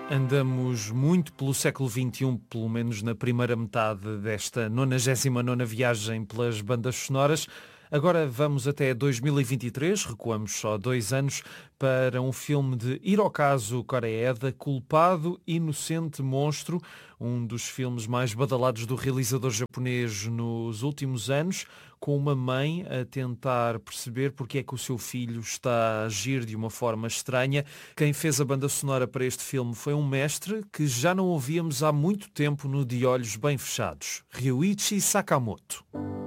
Andamos muito pelo século XXI, pelo menos na primeira metade desta 99ª viagem pelas bandas sonoras. Agora vamos até 2023, recuamos só 2 anos, para um filme de Hirokazu Koreeda, Culpado, Inocente, Monstro, um dos filmes mais badalados do realizador japonês nos últimos anos, com uma mãe a tentar perceber porque é que o seu filho está a agir de uma forma estranha. Quem fez a banda sonora para este filme foi um mestre que já não ouvíamos há muito tempo no De Olhos Bem Fechados, Ryuichi Sakamoto.